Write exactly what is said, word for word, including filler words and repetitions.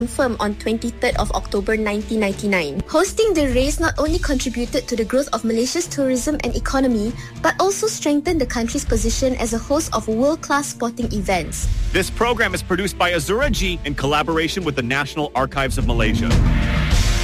confirmed on twenty-third of October nineteen ninety-nine. Hosting the race not only contributed to the growth of Malaysia's tourism and economy, but also strengthened the country's position as a host of world-class sporting events. This program is produced by Azura G in collaboration with the National Archives of Malaysia.